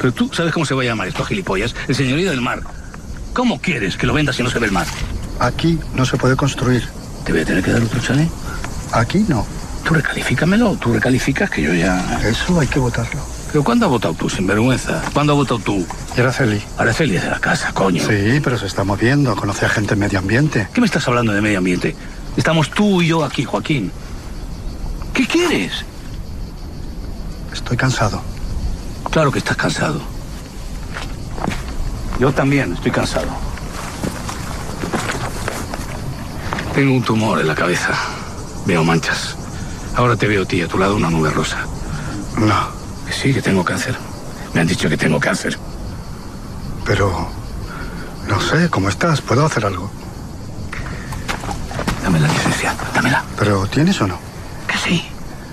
Pero tú sabes cómo se va a llamar esto, gilipollas. El señorío del mar. ¿Cómo quieres que lo venda si no se ve el mar? Aquí no se puede construir. ¿Te voy a tener que dar otro chalet? Aquí no. Tú recalifícamelo. Tú recalificas que yo ya... Eso hay que votarlo. ¿Pero cuándo has votado tú, sinvergüenza? ¿Cuándo has votado tú? Araceli. Araceli es de la casa, coño. Sí, pero se está moviendo. Conoce a gente en medio ambiente. ¿Qué me estás hablando de medio ambiente? Estamos tú y yo aquí, Joaquín. ¿Qué quieres? Estoy cansado. Claro que estás cansado. Yo también estoy cansado. Tengo un tumor en la cabeza. Veo manchas. Ahora te veo a ti a tu lado una nube rosa. No. Que sí, que tengo cáncer. Me han dicho que tengo cáncer. Pero... no sé, ¿cómo estás? ¿Puedo hacer algo? Dame la licencia, dámela. ¿Pero tienes o no? Que sí.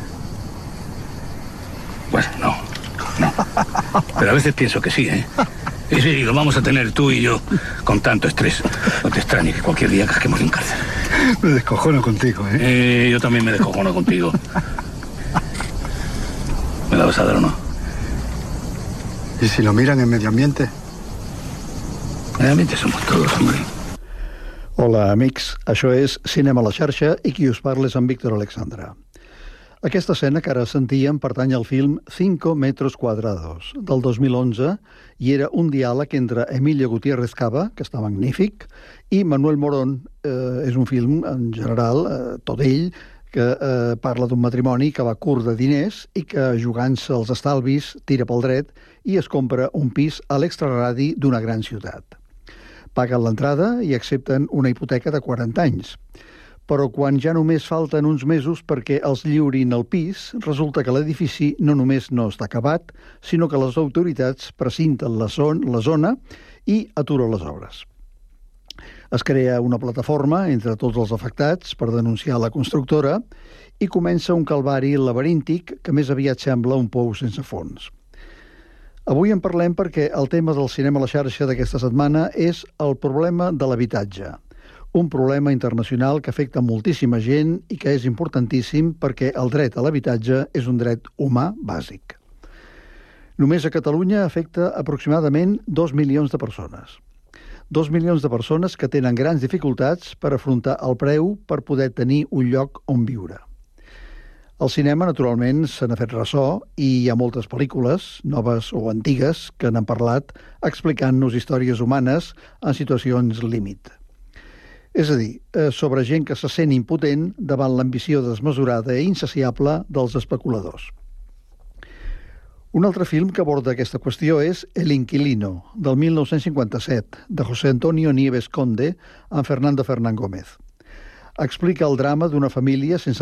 Bueno, no. Pero a veces pienso que sí, ¿eh? Y sí, lo vamos a tener tú y yo con tanto estrés. No te extrañe que cualquier día casquemos en cárcel. Me descojono contigo, ¿eh? Yo también me descojono contigo. ¿Me la vas a dar o no? ¿Y si lo miran en medio ambiente? Medio ambiente somos todos, hombre. Hola, amics. Això és Cinema a la xarxa i qui us parla és en Víctor Alexandra. Aquesta escena que ara sentíem pertany al film 5 metros cuadrados, del 2011, i era un diàleg entre Emilio Gutiérrez Cava, que està magnífic, i Manuel Morón. És un film, en general, tot ell, que parla d'un matrimoni que va curt de diners i que, jugant-se els estalvis, tira pel dret i es compra un pis a l'extraradi d'una gran ciutat. Paguen l'entrada i accepten una hipoteca de 40 anys. Però quan ja només falten uns mesos perquè els lliurin el pis, resulta que l'edifici no només no està acabat, sinó que les autoritats precinten la zona i aturen les obres. Es crea una plataforma entre tots els afectats per denunciar la constructora i comença un calvari laberíntic que més aviat sembla un pou sense fons. Avui en parlem perquè el tema del cinema a la xarxa d'aquesta setmana és el problema de l'habitatge. Un problema internacional que afecta moltíssima gent i que és importantíssim perquè el dret a l'habitatge és un dret humà bàsic. Només a Catalunya afecta aproximadament 2 milions de persones. 2 milions de persones que tenen grans dificultats per afrontar el preu per poder tenir un lloc on viure. El cinema, naturalment, se n'ha fet ressò i hi ha moltes pel·lícules, noves o antigues, que n'han parlat explicant-nos històries humanes en situacions límit. És a dir, sobre gent que se sent impotent davant l'ambició desmesurada i insaciable dels especuladors. Un altre film que aborda aquesta qüestió és El inquilino, del 1957, de José Antonio Nieves Conde amb Fernando Fernán Gómez. Explica el drama d'una família sense